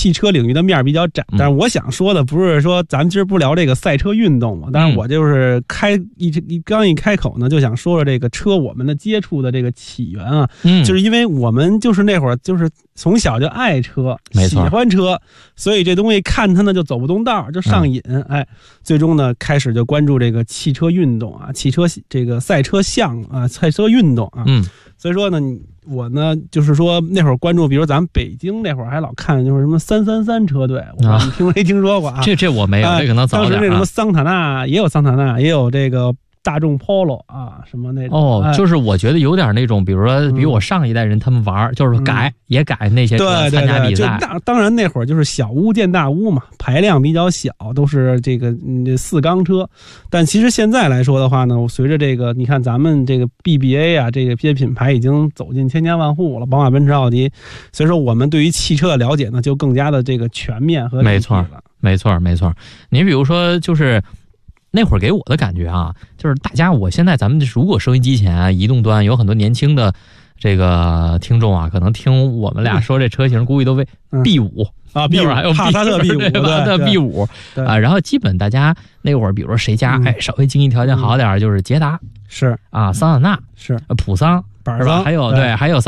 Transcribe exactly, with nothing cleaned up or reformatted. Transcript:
汽车领域的面比较窄，但是我想说的不是说咱们今儿不聊这个赛车运动嘛，但是我就是开一一刚一开口呢，就想说说这个车我们的接触的这个起源啊，嗯，就是因为我们就是那会儿就是从小就爱车，喜欢车，所以这东西看它呢就走不动道，就上瘾，嗯、哎，最终呢开始就关注这个汽车运动啊，汽车这个赛车项目啊，赛车运动啊，嗯，所以说呢，我呢就是说那会儿关注，比如咱们北京那会儿还老看就是什么三三三车队，我你听没听说过啊？ 这这我没有，这可能早点、啊。 当时那什么桑塔纳也有桑塔纳，也有这个。大众 Polo 啊，什么那种哦，就是我觉得有点那种，比如说，比我上一代人他们玩，嗯、就是改、嗯、也改那些车参加比赛。 对对对，当然那会儿就是小巫见大巫嘛，排量比较小，都是这个嗯四缸车。但其实现在来说的话呢，随着这个你看咱们这个 B B A 啊，这个些品牌已经走进千家万户了，宝马、奔驰、奥迪，所以说我们对于汽车的了解呢，就更加的这个全面和没错没错没错。你比如说就是。那会儿给我的感觉啊，就是大家，我现在咱们如果收音机前啊，移动端有很多年轻的这个听众啊，可能听我们俩说这车型，估计都为 B 五、 嗯、啊 ，B 五还有帕萨特 B 五， 帕萨特 B 五啊，然后基本大家那会儿，比如说谁家、嗯、哎稍微经济条件好点，就是捷达是啊，桑塔纳是普桑板桑， 还有对，还有。